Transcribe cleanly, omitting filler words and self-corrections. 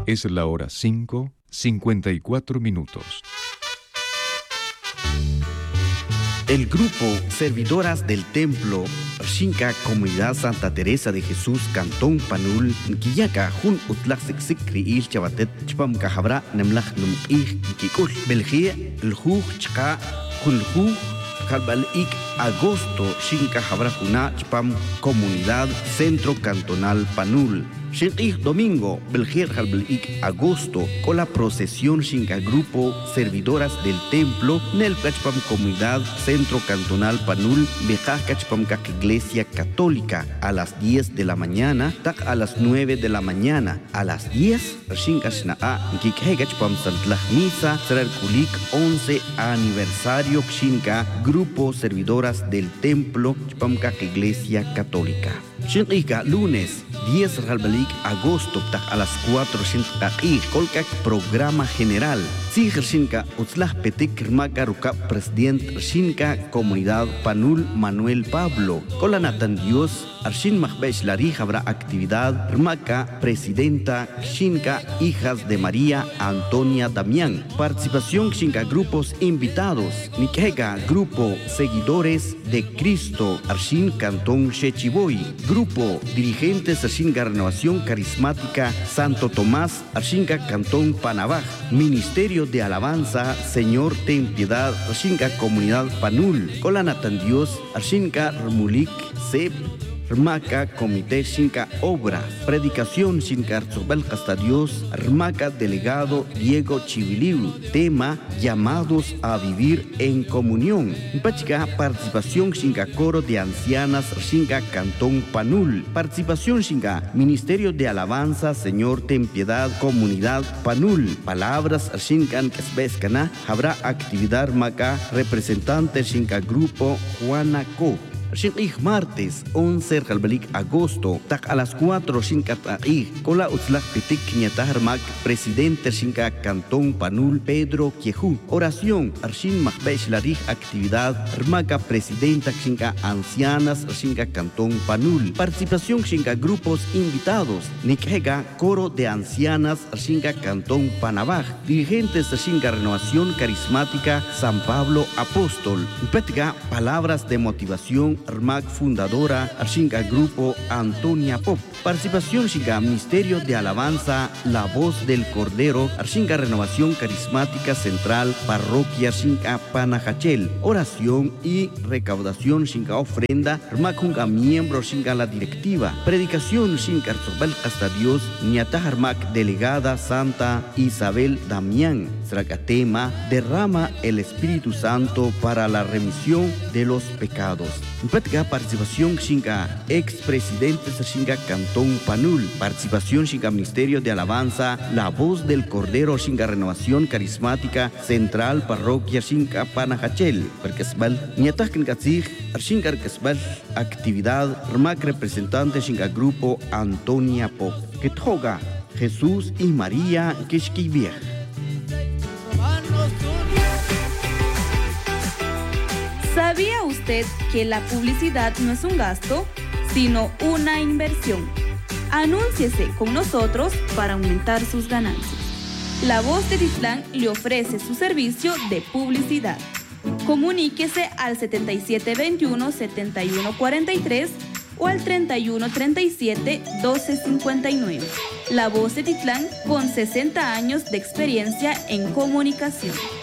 Es la hora 5:54. El grupo Servidoras del Templo Shinka Comunidad Santa Teresa de Jesús Cantón Panul Nkiyaka Jun Utlak Sikri Il Chabatet Chpam Kahabra Nemlach Num Ik Kikul Belgia El Juj Chka Jun Juj Kalbal Ik Agosto Shinka Habra Juna Chpam Comunidad Centro Cantonal Panul Shinqih Domingo, Belgier Halbelik Agosto, con la procesión Shinka Grupo Servidoras del Templo, Nel Cachpam Comunidad Centro Cantonal Panul, Bejaj Cachpam Kak Iglesia Católica, a las 10 de la mañana, tak a las 9 de la mañana, a las 10, Shinka Shnaa, Kikhe Cachpam Santlach Misa, Serar Kulik 11 aniversario Shinka Grupo Servidoras del Templo, Chpam Kak Iglesia Católica. Shinqika lunes 10 Halbalik agosto a las 4 Shinqa Kolkak programa general. Sijer Shinka Utzlah Petik Rmaka Ruka presidente Shinka Comunidad Panul Manuel Pablo. Kolanatan Dios Arshin Mahbesh Lari habrá actividad Rmaka presidenta Shinka Hijas de María Antonia Damián. Participación Shinka grupos invitados. Nikega Grupo Seguidores de Cristo Arshin Cantón Shechiboy. Grupo Dirigentes Arshinga Renovación Carismática Santo Tomás Arshinga Cantón Panabaj. Ministerio de Alabanza Señor Ten Piedad Arshinga Comunidad Panul. Kolanatan Dios Arshinga Rmulik Seb Rmaka Comité Shinka Obra. Predicación Shinka Arzobel hasta Dios Rmaka Delegado Diego Chibiliu. Tema Llamados a vivir en comunión. Pachika participación Shinka Coro de Ancianas Shinka Cantón Panul. Participación Shinka Ministerio de Alabanza Señor Ten Piedad Comunidad Panul. Palabras Shinkan Kesbeskana. Habrá actividad Maka representante Shinka Grupo Juanaco. Shinqih martes 11 Halbalik agosto tak a las 4 Shinka Taih Kola Utzlak Pitik Nyataharmak presidente Shinka Cantón Panul Pedro Kiehu. Oración Arshin Mahbesh Larij actividad Rmaka presidenta Shinka Ancianas Shinka Cantón Panul. Participación Shinka grupos invitados. Nikhega Coro de Ancianas Shinka Cantón Panabaj. Dirigentes Shinka Renovación Carismática San Pablo Apóstol. Petga palabras de motivación Rmak fundadora Shinka Grupo Antonia Pop. Participación Shinka Ministerio de Alabanza La Voz del Cordero Shinka Renovación Carismática Central Parroquia Shinka Panajachel. Oración y recaudación Shinka ofrenda Rmak Junga miembro Shinka la directiva. Predicación Shinka Arzobel hasta Dios Nyatah Rmak delegada Santa Isabel Damián. Srakatema derrama el Espíritu Santo para la remisión de los pecados. Petga participación Shinka expresidentes Shinka Cantón Panul. Participación Shinka Ministerio de Alabanza La Voz del Cordero Shinka Renovación Carismática Central Parroquia Shinka Panajachel. Perkesbal Nyatah Kinkatzig Shinka Kesbal actividad Rmak representante Shinka Grupo Antonia Pop. Kethoga Jesús y María Keshkibiech. ¿Sabía usted que la publicidad no es un gasto, sino una inversión? Anúnciese con nosotros para aumentar sus ganancias. La Voz de Titlán le ofrece su servicio de publicidad. Comuníquese al 7721-7143 o al 3137-1259. La Voz de Titlán con 60 años de experiencia en comunicación.